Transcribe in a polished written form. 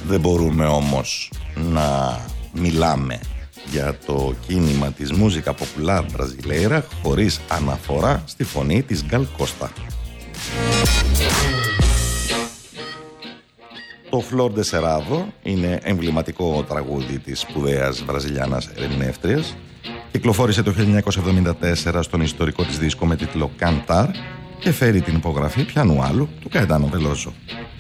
Δεν μπορούμε όμως να μιλάμε για το κίνημα της μούζικα ποπουλάρ μπραζιλέιρα χωρίς αναφορά στη φωνή της Γκάλ Κώστα. Το Flor de Cerrado είναι εμβληματικό τραγούδι της σπουδαίας βραζιλιάνας ερμηνεύτριας. Κυκλοφόρησε το 1974 στον ιστορικό της δίσκο με τίτλο Cantar και φέρει την υπογραφή πιανού άλλου του Καετάνο Βελόζο.